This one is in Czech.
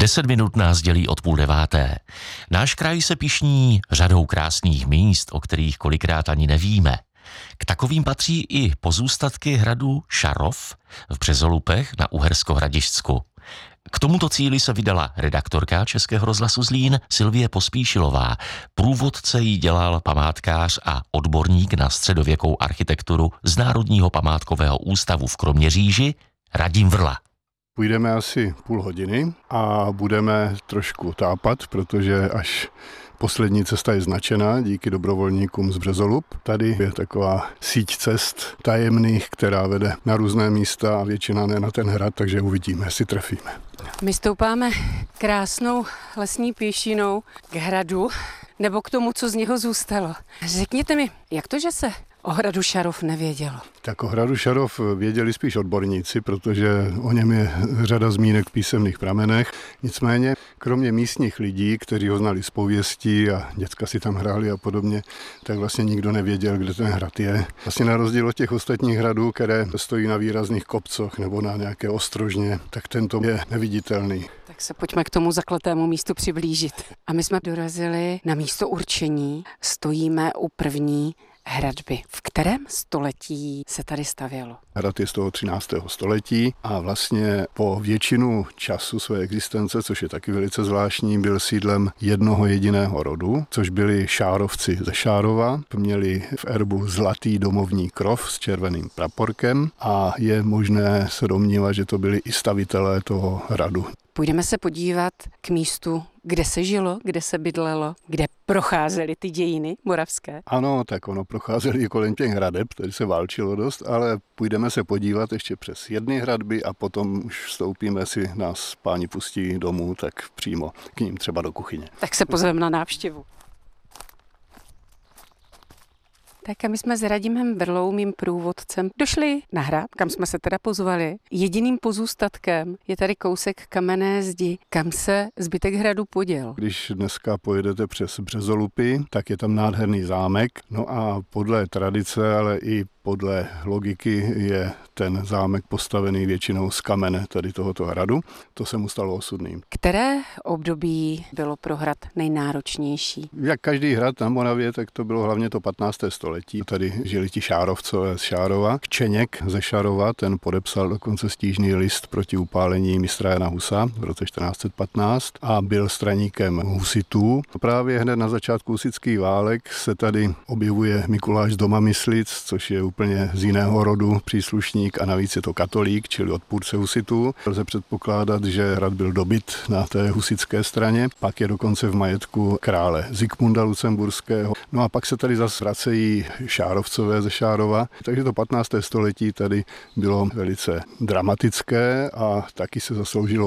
10 minut nás dělí od 8:30. Náš kraj se pyšní řadou krásných míst, o kterých kolikrát ani nevíme. K takovým patří i pozůstatky hradu Šarov v Březolupech na Uhersko-Hradišťsku. K tomuto cíli se vydala redaktorka Českého rozhlasu Zlín Sylvie Pospíšilová. Průvodce jí dělal památkář a odborník na středověkou architekturu z Národního památkového ústavu v Kroměříži Radim Vrla. Půjdeme asi půl hodiny a budeme trošku tápat, protože až poslední cesta je značená díky dobrovolníkům z Březolup. Tady je taková síť cest tajemných, která vede na různé místa a většina ne na ten hrad, takže uvidíme, jestli trefíme. My stoupáme krásnou lesní pěšinou k hradu, nebo k tomu, co z něho zůstalo. Řekněte mi, jak to, že se o hradu Šarov nevědělo? Tak o hradu Šarov věděli spíš odborníci, protože o něm je řada zmínek v písemných pramenech. Nicméně, kromě místních lidí, kteří ho znali z pověstí a děcka si tam hráli a podobně, tak vlastně nikdo nevěděl, kde ten hrad je. Vlastně na rozdíl od těch ostatních hradů, které stojí na výrazných kopcoch nebo na nějaké ostrožně, tak tento je neviditelný. Tak se pojďme k tomu zakletému místu přiblížit. A my jsme dorazili na místo určení, stojíme u první hradby. V kterém století se tady stavělo? Hrad je z toho 13. století a vlastně po většinu času své existence, což je taky velice zvláštní, byl sídlem jednoho jediného rodu, což byli Šárovci ze Šárova. Měli v erbu zlatý domovní krov s červeným praporkem a je možné se domnívat, že to byli i stavitelé toho hradu. Půjdeme se podívat k místu, kde se žilo, kde se bydlelo, kde procházely ty dějiny moravské. Ano, tak ono procházeli i kolem těch hradeb, tady se válčilo dost, ale půjdeme se podívat ještě přes jedny hradby a potom už vstoupíme, si nás páni pustí domů, tak přímo k ním třeba do kuchyně. Tak se pozveme na návštěvu. Tak a my jsme s Radimem Vrlou, mým průvodcem, došli na hrad, kam jsme se teda pozvali. Jediným pozůstatkem je tady kousek kamenné zdi, kam se zbytek hradu poděl. Když dneska pojedete přes Březolupy, tak je tam nádherný zámek, no a podle tradice, ale i podle logiky je ten zámek postavený většinou z kamene tady tohoto hradu. To se mu stalo osudným. Které období bylo pro hrad nejnáročnější? Jak každý hrad na Moravě, tak to bylo hlavně to 15. století. Tady žili ti Šárovcové z Šárova. Kčeněk ze Šarova, ten podepsal dokonce stížný list proti upálení mistra Jana Husa v roce 1415 a byl straníkem husitů. Právě hned na začátku husitských válek se tady objevuje Mikuláš z Domamyslic, což je úplně z jiného rodu příslušník a navíc je to katolík, čili odpůrce husitů. Lze předpokládat, že hrad byl dobyt na té husitské straně, pak je dokonce v majetku krále Zikmunda Lucemburského. No a pak se tady zase vracejí Šárovcové ze Šárova, takže to 15. století tady bylo velice dramatické a taky se zasloužilo